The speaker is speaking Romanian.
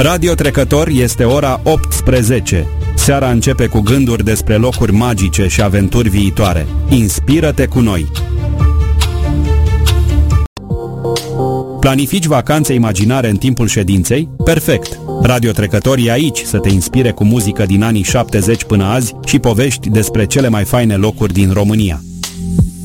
Radio Trecător este ora 18. Seara începe cu gânduri despre locuri magice și aventuri viitoare. Inspiră-te cu noi! Planifici vacanțe imaginare în timpul ședinței? Perfect! Radio Trecător e aici să te inspire cu muzică din anii 70 până azi și povești despre cele mai faine locuri din România.